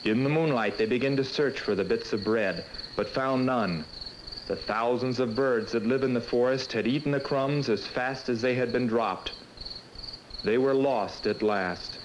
In the moonlight, they began to search for the bits of bread, but found none. The thousands of birds that live in the forest had eaten the crumbs as fast as they had been dropped. They were lost at last.